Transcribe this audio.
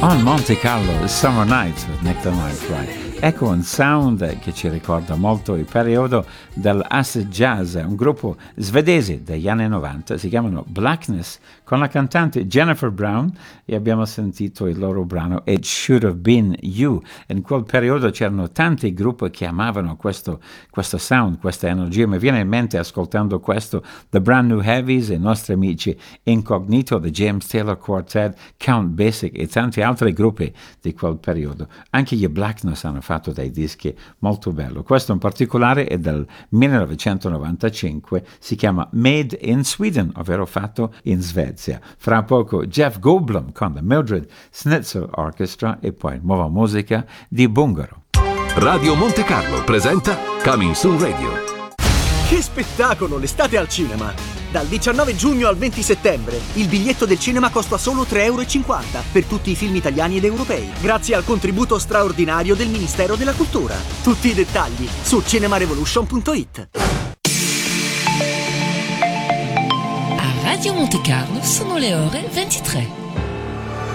On Monte Carlo, Summer Nights with Nick the Night Fly. Ecco un sound che ci ricorda molto il periodo dell'acid jazz, un gruppo svedese degli anni 90, si chiamano Blackness, con la cantante Jennifer Brown, e abbiamo sentito il loro brano It Should Have Been You. In quel periodo c'erano tanti gruppi che amavano questo sound, questa energia. Mi viene in mente, ascoltando questo, The Brand New Heavies, i nostri amici Incognito, The James Taylor Quartet, Count Basic e tanti altri gruppi di quel periodo. Anche gli Blackness hanno fatto dei dischi molto belli. Questo in particolare è del 1995, si chiama Made in Sweden, ovvero fatto in Svezia. Fra poco Jeff Goldblum con la Mildred Schnitzel Orchestra e poi nuova musica di Bungaro. Radio Monte Carlo presenta Coming Soon Radio. Che spettacolo, l'estate al cinema! Dal 19 giugno al 20 settembre il biglietto del cinema costa solo 3,50 € per tutti i film italiani ed europei, grazie al contributo straordinario del Ministero della Cultura. Tutti i dettagli su cinemarevolution.it. A Radio Monte Carlo sono le ore 23.